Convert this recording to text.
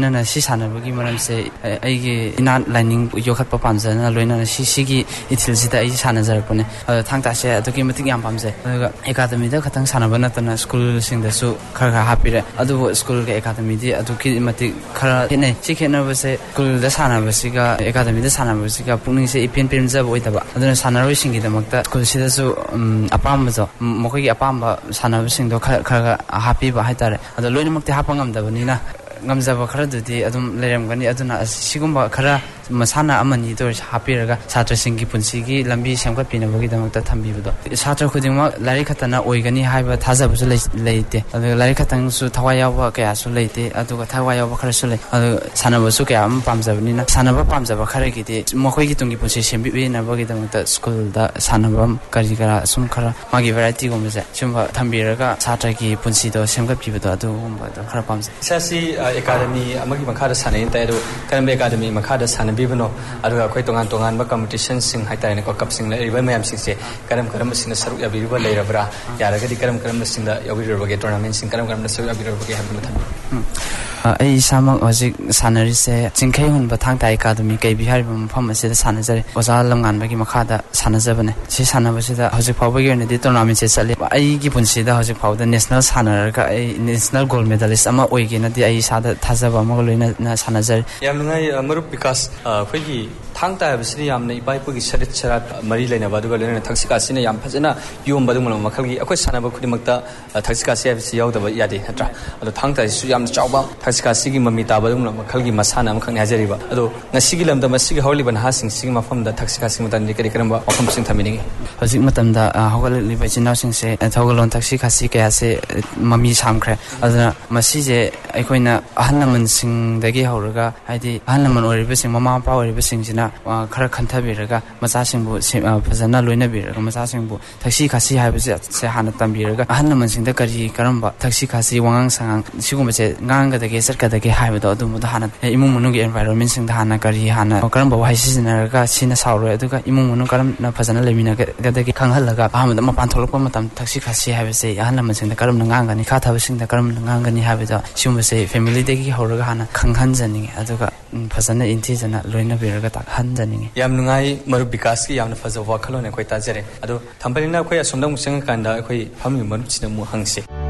ꯅꯅ ꯁꯤ ꯁꯥꯟꯅꯕꯒꯤ ꯃꯔꯝꯁꯦ ꯑꯩꯒꯤ ꯏꯅꯥꯠ ꯂꯥꯏꯅꯤꯡ ꯌꯣꯛꯈꯠꯄ ꯄꯥꯝꯖꯅ ꯂꯣꯏꯅꯅ ꯁꯤꯒꯤ ꯏꯊꯤꯜꯁꯤꯗ ꯑꯩ ꯁꯥꯟꯅꯖꯔꯛꯄꯅꯦ ꯑꯗꯣ ꯊꯥꯡ ꯇꯥꯁꯦ ꯑꯗꯨꯛꯀꯤ ꯃꯇꯤꯛ ꯌꯥꯝ ꯄꯥꯝꯖꯩ ꯑꯗꯨꯒ ꯑꯦꯀꯥꯗꯃꯤꯗ ꯈꯛꯇꯪ ꯁꯥꯟꯅꯕ ꯅꯠꯇꯅ ꯁ꯭ꯀꯨꯜꯁꯤꯡꯗꯁꯨ ꯈꯔ ꯍꯥꯞꯄꯤꯔꯦ ꯑꯗꯨꯕꯨ ꯁ꯭ꯀꯨꯜꯒ ꯑꯦꯀꯥꯗꯃꯤꯗꯤ ꯑꯗꯨꯛꯀꯤ ꯃꯇꯤꯛ ꯈꯔ ꯈꯦꯠꯅꯩ ꯁꯤ ꯈꯦꯠꯅꯕꯁꯦ ꯁ꯭ꯀꯨꯜꯗ ꯁꯥꯟꯅꯕꯁꯤꯒ ꯑꯦꯀꯥꯗꯃꯤꯗ ꯁꯥꯟꯅꯕꯁꯤꯒ ꯄꯨꯛꯅꯤꯡꯁꯦ ꯏꯄꯦꯟ ꯄꯦꯟꯖꯕ ꯑꯣꯏꯗꯕ ꯑꯗꯨꯅ ꯁꯥꯟꯅꯔꯣꯏꯁꯤꯡꯒꯤꯗꯃꯛꯇ ꯁ꯭ꯀꯨꯜꯁꯤꯗꯁꯨ ꯑꯄꯥꯝꯕꯗꯣ ꯃꯈꯣꯏꯒꯤ ꯑꯄꯥꯝꯕ ꯁꯥꯟꯅꯕꯁꯤꯡꯗꯣ ꯈꯔ ꯍꯥꯞꯄꯤꯕ ꯍꯥꯏꯇꯥꯔꯦ ꯑꯗꯣ ꯂꯣꯏꯅꯃꯛꯇꯤ ꯍꯥꯞꯄ ꯉꯝꯗꯕꯅꯤꯅ ꯉꯝꯖꯕ ꯈꯔꯗꯨꯗꯤ ꯑꯗꯨꯝ ꯂꯩꯔꯝꯒꯅꯤ ꯑꯗꯨꯅ ꯁꯤꯒꯨꯝꯕ ꯈꯔ ꯃꯁꯥꯟꯅ ꯑꯃꯅꯤꯗ ꯑꯣꯏꯔꯁꯨ ꯍꯥꯞꯄꯤꯔꯒ ꯁꯥꯇ꯭ꯔꯁꯤꯡꯒꯤ ꯄꯨꯟꯁꯤꯒꯤ ꯂꯝꯕꯤ ꯁꯦꯝꯒꯠꯄꯤꯅꯕꯒꯤꯗꯃꯛꯇ ꯊꯝꯕꯤꯕꯗꯣ ꯁꯥꯇ꯭ꯔ ꯈꯨꯗꯤꯡꯃꯛ ꯂꯥꯏꯔꯤꯛ ꯈꯛꯇꯅ ꯑꯣꯏꯒꯅꯤ ꯍꯥꯏꯕ ꯊꯥꯖꯕꯁꯨ ꯂꯩꯇꯦ ꯑꯗꯨꯒ ꯂꯥꯏꯔꯤꯛ ꯈꯛꯇꯪꯁꯨ ꯊꯋꯥꯏ ꯌꯥꯎꯕ ꯀꯌꯥꯁꯨ ꯂꯩꯇꯦ ꯑꯗꯨꯒ ꯊꯋꯥꯏ ꯌꯥꯎꯕ ꯈꯔꯁꯨ ꯂꯩ ꯑꯗꯨꯒ ꯁꯥꯟꯅꯕꯁꯨ ꯀꯌꯥ ꯑꯃ ꯄꯥꯝꯖꯕꯅꯤ나 ꯁꯥꯟꯅꯕ ꯄꯥꯝꯖꯕ ꯈꯔꯒꯤꯗꯤ ꯃꯈꯣꯏꯒꯤ ꯇꯨꯡꯒꯤ ꯄꯨꯟꯁꯤ ꯁꯦꯝꯕꯤꯅꯕꯒꯤꯗꯃꯛꯇ ꯁ꯭ꯀꯨꯜꯗ ꯁꯥꯟꯅꯕ ꯀꯔꯤ ꯀꯔꯥ ꯁꯨꯝ ꯈꯔ ꯃꯥꯒꯤ ꯚꯦꯔꯥꯏꯇꯤꯒꯨꯝꯕꯁꯦ ꯁꯨꯝꯕ ꯊꯝꯕꯤꯔꯒ ꯁꯥꯇ꯭ꯔꯒꯤ ꯄꯨꯟꯁꯤꯗꯣ ꯁꯦꯝꯒꯠꯄꯤꯕꯗꯣ ꯑꯗꯨꯒꯨꯝꯕꯗꯣ ꯈꯔ ꯄꯥꯝꯖꯩ ꯏꯁꯥꯁꯤ ꯑꯦꯀꯥꯗꯃꯤ ꯑꯃꯒꯤ ꯃꯈꯥꯗ ꯁꯥꯟꯅꯩ ꯇꯥꯏ ꯑꯗꯨ ꯀꯔꯝꯕ ꯑꯦꯀꯥꯗꯃꯤ ꯃꯈꯥꯗ ꯁꯥꯟꯅꯕꯤꯕꯅꯣ ꯑꯗꯨꯒ ꯑꯩꯈꯣꯏ ꯇꯣꯉꯥꯟ ꯇꯣꯉꯥꯟꯕ ꯀꯝꯄꯤꯇꯤꯁꯟꯁꯤꯡ ꯍꯥꯏꯇꯥꯔꯦꯅꯦꯀꯣ ꯀꯞꯁꯤꯡ ꯂꯩꯔꯤꯕ ꯃꯌꯥꯝꯁꯤꯡꯁꯦ ꯀꯔꯝꯕꯁꯤꯡꯗ ꯁꯔꯨꯛ ꯌꯥꯕꯤꯔꯨꯕ ꯂꯩꯔꯕ꯭ꯔꯥ ꯌꯥꯔꯒꯗꯤ ꯀꯔꯝꯕꯁꯤꯡꯗ ꯌꯥꯎꯕꯤꯔꯨꯔꯕꯒꯦ ꯇꯣꯔꯅꯥꯃꯦꯟꯁꯤꯡ ꯀꯔꯝꯕ ꯁꯔꯨꯛ ꯌꯥꯕꯤꯔꯨꯔꯕꯒꯦ ꯍꯥꯏꯕꯗꯨ ꯊꯝꯕꯤꯌꯨ ꯑꯩ ꯏꯁꯥꯃꯛ ꯍꯧꯖꯤꯛ ꯁꯥꯟꯅꯔꯤꯁꯦ ꯆꯤꯡꯈꯩ ꯍꯨꯟꯕ ꯊꯥꯡꯇꯥ ꯑꯦꯀꯥꯗꯃꯤ ꯀꯩꯕꯤ ꯍꯥꯏꯔꯤꯕ ꯃꯐꯝ ꯑꯁꯤꯗ ꯁꯥꯟꯅꯖꯔꯦ ꯑꯣꯖꯥ ꯂꯝꯉꯥꯟꯕꯒꯤ ꯃꯈꯥꯗ ꯁꯥꯟꯅꯖꯕꯅꯦ ꯁꯤ ꯁꯥꯟꯅꯕꯁꯤꯗ ꯍꯧꯖꯤꯛ ꯐꯥꯎꯕꯒꯤ ꯑꯣꯏꯅꯗꯤ ꯇꯣꯔꯅꯥꯃꯦꯟꯁꯦ ꯆꯠꯂꯤ ꯑꯩꯒꯤ ꯄꯨꯟꯁꯤꯗ ꯍꯧꯖꯤꯛ ꯐꯥꯎꯕꯗ ꯅꯦꯁꯅꯦꯜ ꯁꯥꯟꯅꯔꯒ ꯑꯩ ꯅꯦꯁꯅꯦꯜ ꯒꯣꯜ ꯃꯦꯗꯥꯂꯤꯁ ꯑꯃ ꯑꯣꯏꯒꯦꯅꯗꯤ ꯑꯩ ꯏꯁꯥꯗ ꯊꯥꯖꯕ ꯑꯃꯒ ꯂꯣꯏꯅꯅ ꯁꯥꯟꯅꯖꯔꯤ ꯌꯥꯝ ꯅꯨꯡꯉꯥꯏ ꯃꯔꯨꯞ ꯕꯤꯀꯥꯁ ꯑꯩꯈꯣꯏꯒꯤ ꯊꯥꯡ ꯇꯥ ꯍꯥꯏꯕꯁꯤꯗꯤ ꯌꯥꯝꯅ ꯏꯄꯥ ꯏꯄꯨꯒꯤ ꯁꯔꯤꯠ ꯁꯔꯥꯠ ꯃꯔꯤ ꯂꯩꯅꯕ ꯑꯗꯨꯒ ꯂꯣꯏꯅꯅ ꯊꯛꯁꯤꯀꯥꯁꯤꯅ ꯌꯥꯝ ꯐꯖꯅ ꯌꯣꯝꯕ ꯑꯗꯨꯒꯨꯝꯂꯕ ꯃꯈꯜꯒꯤ ꯑꯩꯈꯣꯏ ꯁꯥꯟꯅꯕ ꯈꯨꯗꯤꯡꯃꯛꯇ ꯊꯛꯁꯤꯀꯥꯁꯤ ꯍꯥꯏꯕꯁꯤ ꯌꯥꯎꯗꯕ ꯌꯥꯗꯦ ꯅꯠꯇ꯭ꯔꯥ ꯑꯗꯣ ꯊꯥꯡ ꯇꯥꯁꯤꯁꯨ ꯌꯥꯝꯅ ꯆꯥꯎꯕ ꯊꯛꯁꯤꯀꯥꯁꯤꯒꯤ ꯃꯃꯤ ꯇꯥꯕ ꯑꯗꯨꯒꯨꯝꯂꯕ ꯃꯈꯜꯒꯤ ꯃꯁꯥꯟꯅ ꯑꯃꯈꯛꯅꯤ ꯍꯥꯏꯖꯔꯤꯕ ꯑꯗꯣ ꯉꯁꯤꯒꯤ ꯂꯝꯗꯝ ꯑꯁꯤꯒꯤ ꯍꯧꯔꯛꯂꯤꯕ ꯅꯍꯥꯁꯤꯡꯁꯤꯒꯤ ꯃꯐꯝꯗ ꯊꯛꯁꯤꯀꯥꯁꯤꯒꯤ ꯃꯇꯝꯗꯤ ꯀꯔꯝꯕ ꯋꯥꯐꯝꯁꯤꯡ ꯊꯝꯕꯤꯅꯤꯡꯉꯤ ꯍꯧꯖꯤꯛ ꯃꯇꯝꯗ ꯍꯧꯒꯠꯂꯛꯂꯤꯕ ꯏꯆꯤꯟ ꯏꯅꯥꯎꯁꯤꯡꯁꯦ ꯊꯧꯒꯜꯂꯣꯟ ꯊꯛꯁꯤ ꯈꯥꯁꯤ ꯀꯌꯥꯁꯦ ꯃꯃꯤ ꯁꯥꯝꯈ꯭ꯔꯦ ꯑꯗꯨꯅ ꯃꯁꯤꯁꯦ ꯑꯩꯈꯣꯏꯅ ꯑꯍꯜ ꯂꯃꯟꯁꯤꯡꯗꯒꯤ ꯍꯧꯔꯒ ꯍꯥꯏꯗꯤ ꯑꯍꯜ ꯂꯃꯟ ꯑꯣꯏꯔꯤꯕꯁꯤꯡ ꯃꯃꯥ ꯃꯄꯥ ꯑꯣꯏꯔꯤꯕꯁꯤꯡꯁꯤꯅ ꯈꯔ ꯈꯟꯊꯕꯤꯔꯒ ꯃꯆꯥꯁꯤꯡꯕꯨ ꯐꯖꯅ ꯂꯣꯏꯅꯕꯤꯔꯒ ꯃꯆꯥꯁꯤꯡꯕꯨ ꯊꯛꯁꯤ ꯈꯥꯁꯤ ꯍꯥꯏꯕꯁꯦ ꯍꯥꯟꯅ ꯇꯝꯕꯤꯔꯒ ꯑꯍꯜ ꯂꯃꯟꯁꯤꯡꯗ ꯀꯔꯝꯕ ꯊꯛꯁꯤ ꯈꯥꯁꯤ ꯋꯥꯉꯥꯡ ꯁꯉꯥꯡ ꯁꯤꯒꯨꯝꯕꯁꯦ ꯉꯥꯡꯒꯗꯒꯦ ꯆꯠꯀꯗꯒꯦ ꯍꯥꯏꯕꯗꯣ ꯑꯗꯨꯝꯕꯗ ꯍꯥꯟꯅ ꯏꯃꯨꯡ ꯃꯅꯨꯡꯒꯤ ꯑꯦꯟꯚꯥꯏꯔꯣꯟꯃꯦꯟꯁꯤꯡꯗ ꯍꯥꯟꯅ ꯀꯔꯝꯕ ꯋꯥꯍꯩ ꯁꯤꯖꯤꯟꯅꯔꯒ ꯁꯤꯅ ꯁꯥꯎꯔꯣꯏ ꯑꯗꯨꯒ ꯏꯃꯨꯡ ꯃꯅꯨꯡ ꯀꯔꯝꯅ ꯐꯖꯅ ꯂꯩꯃꯤꯟꯅꯒꯗꯒꯦ ꯈꯪꯍꯜꯂꯒ ꯑꯍꯥꯟꯕꯗ ꯃꯄꯥꯟ ꯊꯣꯛꯂꯛꯄ ꯃꯇꯝ ꯊꯛꯁꯤ ꯈꯥꯁꯤ ꯍꯥꯏꯕꯁꯦ ꯑꯍꯜ ꯂꯃꯟꯁꯤꯡꯗ ꯀꯔꯝꯅ ꯉꯥꯡꯒꯅꯤ ꯈꯥꯊꯕꯁꯤꯡꯗ ꯀꯔꯝꯅ ꯉꯥꯡꯒꯅꯤ ꯍꯥꯏꯕꯗꯣ ꯁꯤꯒꯨꯝꯕꯁꯦ ꯐꯦꯃꯤꯂꯤꯗꯒꯤ ꯍꯧꯔꯒ ꯍꯥꯟꯅ ꯈꯪꯍꯟꯖꯅꯤꯡꯉꯤ ꯑꯗꯨꯒ ꯐꯖꯅ ꯏꯟꯊꯤꯖꯅ ꯂꯣꯏꯅꯕꯤꯔꯒ ꯇꯥꯛꯍꯟꯖꯅꯤꯡꯉꯤ ꯌꯥꯝ ꯅꯨꯡꯉꯥꯏ ꯃꯔꯨꯞ ꯕꯤꯀꯥꯁꯀꯤ ꯌꯥꯝꯅ ꯐꯖꯕ ꯋꯥꯈꯜꯂꯣꯟ ꯑꯩꯈꯣꯏ ꯇꯥꯖꯔꯦ ꯑꯗꯣ ꯊꯝꯕꯅꯤꯅ ꯑꯩꯈꯣꯏ ꯑꯁꯣꯝꯗ ꯑꯃꯨꯛ ꯆꯪꯉꯀꯥꯟꯗ ꯑꯩꯈꯣꯏ ꯐꯝꯃꯤꯕ ꯃꯔꯨꯞꯁꯤꯗ ꯑꯃꯨꯛ ꯍꯪꯁꯤ